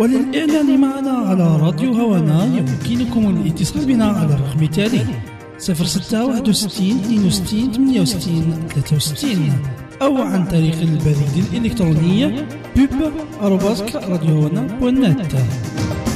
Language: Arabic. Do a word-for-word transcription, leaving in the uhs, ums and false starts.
وللإعلان معنا على راديو هوانا يمكنكم الاتصال بنا على الرقم التالي صفر ستة واحد وستين اثنين وستين ثمانية وستين ثلاثة وستين أو عن طريق البريد الإلكتروني بوب آروباس راديو هوانا دوت نت.